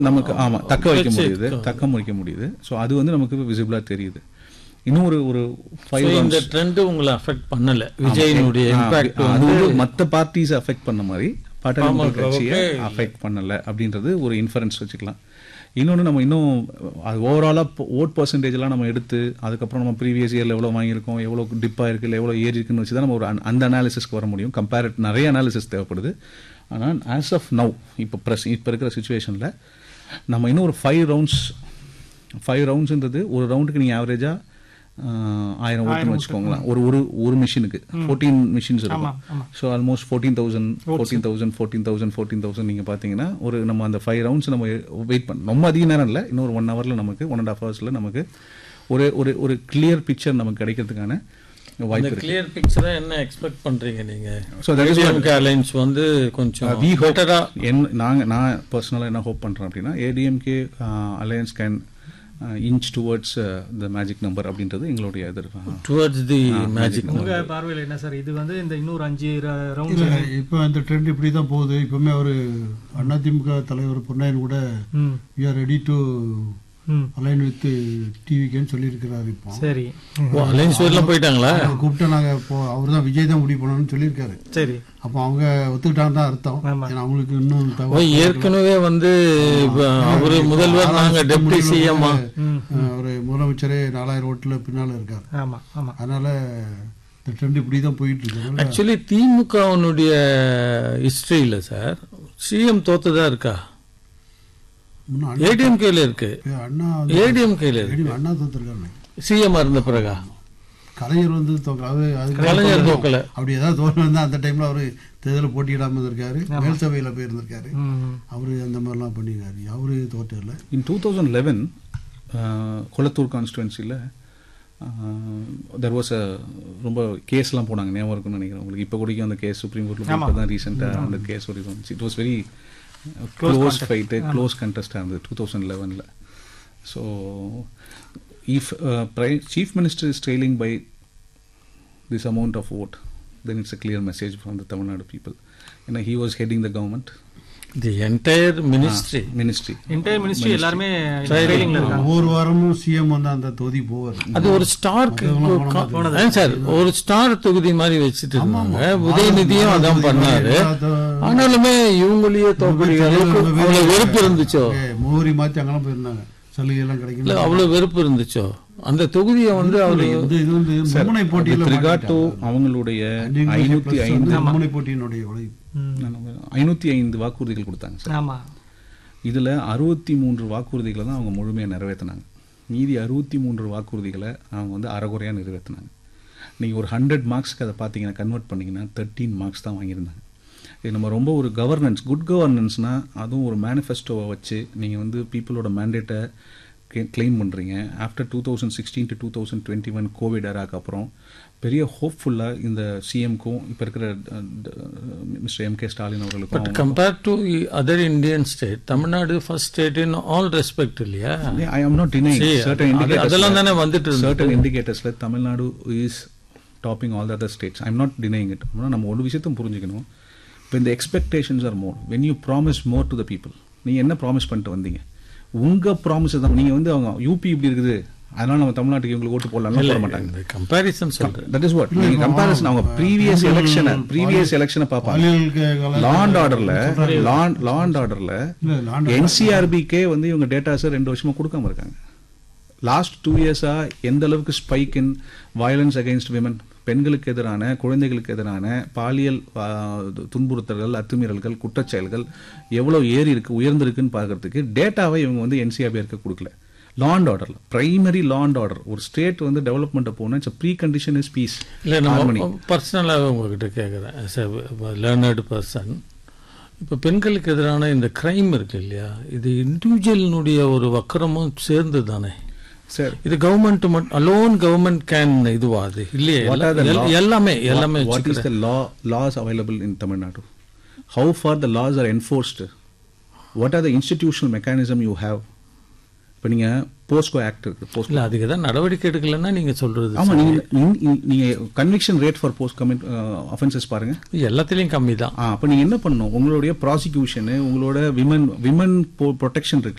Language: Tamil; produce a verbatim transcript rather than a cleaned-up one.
நமக்கு ஆமா தக்க வைக்க முடியுது தக்க வைக்க முடியுது ஸோ அது வந்து நமக்கு விசிபிளாக தெரியுது. இன்னும் ஒரு ஒரு ஃபைவ் இந்த ட்ரெண்ட் உங்களை அஃபெக்ட் பண்ணல, விஜயினுடைய இம்பாக்ட் அது வந்து மற்ற பார்ட்டிஸ் அஃபெக்ட் பண்ண மாதிரி பாட்டாளி மக்கள் கட்சியை அஃபெக்ட் பண்ணல அப்படின்றது ஒரு இன்ஃபரன்ஸ் வச்சுக்கலாம். இன்னொன்று நம்ம இன்னும் அது ஓவராலாக ஓட் பர்சன்டேஜ்லாம் நம்ம எடுத்து அதுக்கப்புறம் நம்ம ப்ரீவியஸ் இயரில் எவ்வளோ வாங்கியிருக்கோம், எவ்வளோ டிப்பாக இருக்குது, இல்லை எவ்வளோ ஏறி இருக்குன்னு வச்சு தான் நம்ம ஒரு அந்த அனாலிசிஸ்க்கு வர முடியும். கம்பேரிட் நிறைய அனாலிசிஸ் தேவைப்படுது. ஆனால் ஆஸ் ஆஃப் நவ் இப்போ ப்ரெஸ் இப்போ இருக்கிற சுச்சுவேஷனில் நம்ம இன்னும் ஒரு ஃபைவ் ரவுண்ட்ஸ் ஃபைவ் ரவுண்ட்ஸ்ன்றது ஒரு ரவுண்டுக்கு நீங்கள் ஆவரேஜாக ஆயிரம் ஓட்டுன்னு வச்சுக்கோங்களேன். ஒரு ஒரு ஒரு மிஷினுக்கு ஃபோர்டீன் மிஷின்ஸ் இருக்கும். So almost fourteen thousand fourteen thousand fourteen thousand fourteen thousand நீங்கள் பார்த்தீங்கன்னா ஒரு நம்ம அந்த ஃபைவ் ரவுண்ட்ஸ் நம்ம வெயிட் பண்ண ரொம்ப அதிக நேரம் இல்லை, இன்னொரு ஒன் ஹவரில் நமக்கு ஒன் அண்ட் ஹாஃப் ஹவர்ஸில் நமக்கு ஒரு ஒரு ஒரு கிளியர் பிக்சர் நமக்கு கிடைக்கிறதுக்கான வாய்ப்பு இருக்கு. கிளியர் பிக்சரா என்ன எக்ஸ்பெக்ட் பண்றீங்க நீங்க? ஸோ ஏடிஎம்கே அலைன்ஸ் வந்து கொஞ்சம் வி ஹோட்டரா என் நாங்கள் நான் பர்சனலாக என்ன ஹோப் பண்ணுறேன் அப்படின்னா ADMK alliance can inch towards the magic number அப்படின்றது எங்களுடைய எதிர்ப்பு. Towards the magic number. உங்க பார்வையில் என்ன சார் இது வந்து இந்த இன்னொரு அஞ்சு ரவுண்ட் இப்போ இந்த ட்ரெண்ட் இப்படி தான் போகுது. இப்பவுமே அவர் அதிமுக தலைவர் பொன்னையன் கூட we are ready to align with டிவிக்கேன்னு சொல்லியிருக்கிறாரு. இப்போ சரி அலைன்ஸ் எல்லாம் போயிட்டாங்களா? கூப்பிட்டு நாங்கள் இப்போ அவர் தான் விஜய் தான் முடிவு பண்ணணும்னு சொல்லியிருக்காரு. சரி அப்போ அவங்க ஒத்துக்கிட்டாங்க தான் அர்த்தம். ஏன்னா அவங்களுக்கு இன்னும் ஏற்கனவே வந்து ஒரு முதல்வர் நாங்கள் டெப்டி சிஎம் ஒரு முதலமைச்சரே நாலாயிரம் ஓட்டுல பின்னால இருக்காரு. ஆமா ஆமா அதனால இந்த ட்ரெண்ட் இப்படி தான் போயிட்டு இருக்கு. ஆக்சுவலி திமுகவுடைய ஹிஸ்டரியில சார் சிஎம் தோத்ததா இருக்கா? ஏடிஎம்கேல இருக்கு. அண்ணா ஏடிஎம்கேல இருக்கு. அண்ணா தோத்துருக்காங்க சிஎம் இருந்த பிறகா? கலைஞர் வந்து கலைஞர் தோக்கல. அப்படி ஏதாவது தோற்று வந்தா அந்த டைம்ல அவரு தேர்தலில் போட்டியிடாம இருந்திருக்காரு, மேல் சபையில போய் இருந்திருக்காரு. அவரு அந்த மாதிரிலாம் பண்ணிருக்காரு. அவரு தோற்றல. In two thousand eleven Kolathur கான்ஸ்டுவன்சியில் there was a ரொம்ப கேஸ்லாம் போனாங்க, ஞாபகம் இருக்குன்னு நினைக்கிறேன் உங்களுக்கு. இப்போ கூடிக்கும் அந்த கேஸ் சுப்ரீம் கோர்ட்டில் இப்போ தான் ரீசெண்டாக அந்த கேஸ் ஒரு வந்துச்சு. It was very close fight, close கண்டெஸ்டாக இருந்தது டூ தௌசண்ட் லெவனில். So if chief minister is trailing by this amount of vote, then it's a clear message from the Tamil Nadu people. You know, he was heading the government. The entire ministry. Ah, ministry. Entire ministry எல்லாருமே ட்ரைலிங்ல இருக்காங்க. ஒவ்வொரு வாரமும் சிஎம் வந்து அந்த தொகுதி போவார். அது ஒரு ஸ்டார் சார், ஒரு ஸ்டார் தொகுதி மாதிரி வச்சுட்டு இருந்தாங்க. உதயநிதியும் அதான் பண்ணாரு. ஆனாலுமே இவங்களையே தோக்கடிக்கிற அளவுக்கு அவ்வளவு வெறுப்பு இருந்துச்சோ? மோரி மாத்தி அங்கெல்லாம் போயிருந்தாங்க, சலுகை எல்லாம் கிடைக்கல. அவ்வளவு வெறுப்பு இருந்துச்சோ அந்த தொகுதியை வந்து அவரு இது வந்து மும்முனை போட்டியில் அவங்களுடைய ஐநூத்தி ஐந்து மும்முனை போட்டியினுடைய ஐநூத்தி ஐந்து வாக்குறுதிகள் கொடுத்தாங்க. இதுல அறுபத்தி மூன்று வாக்குறுதிகளை தான் அவங்க முழுமையா நிறைவேற்றினாங்க. மீதி அறுபத்தி மூன்று வாக்குறுதிகளை அவங்க வந்து அறகுறையா நிறைவேற்றினாங்க. நீங்க ஒரு ஹண்ட்ரட் மார்க்ஸ்க்கு அதை பார்த்தீங்கன்னா கன்வெர்ட் பண்ணீங்கன்னா தேர்ட்டீன் மார்க்ஸ் தான் வாங்கியிருந்தாங்க. இது நம்ம ரொம்ப ஒரு கவர்னன்ஸ், குட் கவர்னன்ஸ்னா அதுவும் ஒரு மேனிஃபெஸ்டோவை வச்சு நீங்கள் வந்து பீப்புளோட மேண்டேட்டை கிளைம் பண்ணுறீங்க. After two thousand sixteen to two thousand twenty one Covid எராக்கு அப்புறம் பெரிய ஹோப்ஃபுல்லாக இந்த சிஎம்க்கும் இப்போ இருக்கிற மிஸ்டர் எம் கே ஸ்டாலின் அவர்களுக்கும். But compare to other Indian state, Tamil Nadu first state in all respect இல்லையா? ஐ am not denying certain indicators, அதெல்லாம் தானே வந்துட்டு certain இண்டிகேட்டர்ஸில் Tamil Nadu is topping all the other states. I am not denying it. ஆனால் நம்ம ஒரு விஷயத்தையும் புரிஞ்சுக்கணும். when the expectations are more, when you promise more to the people, நீங்க என்ன ப்ராமிஸ் பண்ணிட்டு வந்தீங்க? உங்க ப்ராமிஸ் தான். நீங்க வந்து அவங்க யூபி இப்படி இருக்குது அதனால நம்ம தமிழ்நாட்டுக்கு இவங்களுக்கு ஓட்டு போடலாம் போட மாட்டாங்க. கம்பேரிசன் சொல்றேன். தட் இஸ் வாட் நீங்க கம்பேரிசன். அவங்க ப்ரீவியஸ் எலெக்ஷனை ப்ரீவியஸ் எலெக்ஷனை பார்ப்பாங்க. லா அண்ட் ஆர்டர்ல லா லா அண்ட் ஆர்டர்ல என்சிஆர்பிக்கே வந்து இவங்க டேட்டாஸை ரெண்டு வருஷமா கொடுக்காம இருக்காங்க. லாஸ்ட் டூ இயர்ஸா எந்த அளவுக்கு ஸ்பைக் இன் வயலன்ஸ் அகைன்ஸ்ட் விமன், பெண்களுக்கு எதிரான குழந்தைகளுக்கு எதிரான பாலியல் துன்புறுத்தல்கள், அத்துமீறல்கள், குற்றச்செயல்கள் எவ்வளோ ஏறி இருக்கு உயர்ந்திருக்குன்னு பார்க்கறதுக்கு டேட்டாவை இவங்க வந்து என்சிஆர்பி இருக்க கொடுக்கல. லா அண்ட் ஆர்டர்ல பிரைமரி லா அண்ட் ஆர்டர் ஒரு ஸ்டேட் வந்து டெவலப்மெண்ட் போனா it's pre condition is piece. இல்லை நான் பர்சனலாக உங்ககிட்ட கேட்குறேன், லேர்னர்டு பர்சன். இப்போ பெண்களுக்கு எதிரான இந்த கிரைம் இருக்கு இல்லையா, இது இண்டிவிஜுவலினுடைய ஒரு வக்கரமும் சேர்ந்து தானே சார்? இது கவர்மெண்ட் அலோன் கவர்மெண்ட் கேன் இதுவாது இல்லையே? எல்லாமே எல்லாமே what is the law loss available in Tamil Nadu? How for the loss R enforced? What are the institutional mechanism you have? இப்போ நீங்கள் போஸ்கோ ஆக்ட் இருக்கு போஸ்கோ. இல்ல அதுக்கு தான் நடவடிக்கை எடுக்கலன்னா நீங்க சொல்றது ஆமா, நீங்க நீங்க- நீங்க conviction rate for post commit offences பாருங்க. எல்லாத்துலயும் கம்மி தான். அப்ப நீங்க என்ன பண்ணணும், உங்களுடைய ப்ராசிக்யூஷன், உங்களோட விமன் விமன் ப்ரொடெக்ஷன் இருக்கு